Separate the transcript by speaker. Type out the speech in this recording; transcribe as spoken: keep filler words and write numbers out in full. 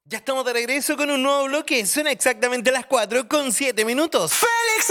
Speaker 1: Ya estamos de regreso con un nuevo bloque. Son exactamente las cuatro con siete minutos.
Speaker 2: ¡Félix!